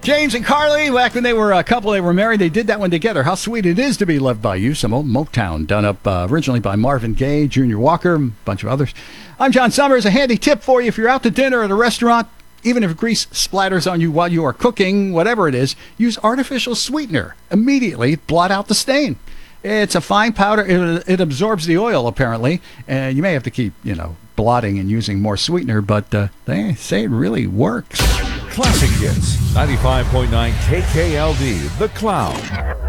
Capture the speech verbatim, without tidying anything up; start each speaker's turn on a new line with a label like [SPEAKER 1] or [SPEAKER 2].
[SPEAKER 1] James and Carly, back when they were a couple, they were married, they did that one together. How sweet it is to be loved by you. Some old Motown done up uh, originally by Marvin Gaye, Junior Walker, a bunch of others. I'm John Summers. A handy tip for you if you're out to dinner at a restaurant, even if grease splatters on you while you are cooking, whatever it is, use artificial sweetener. Immediately blot out the stain. It's a fine powder. It, it absorbs the oil, apparently, and you may have to keep, you know, blotting and using more sweetener, but uh, they say it really works.
[SPEAKER 2] Classic Hits, ninety-five point nine K K L D, The Cloud.